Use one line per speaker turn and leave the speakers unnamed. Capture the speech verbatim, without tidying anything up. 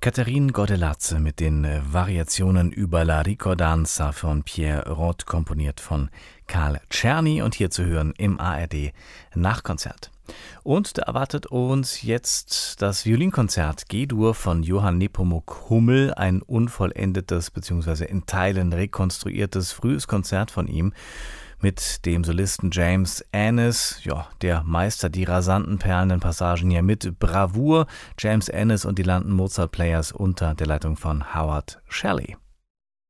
Catherine Gordelazze mit den äh, Variationen über La Ricordanza von Pierre Roth, komponiert von Karl Czerny und hier zu hören im A R D Nachkonzert. Und da erwartet uns jetzt das Violinkonzert G-Dur von Johann Nepomuk Hummel, ein unvollendetes bzw. in Teilen rekonstruiertes frühes Konzert von ihm mit dem Solisten James Annis. Ja, der meistert die rasanten, perlenden Passagen ja mit Bravour. James Annis und die London Mozart Players unter der Leitung von Howard Shelley.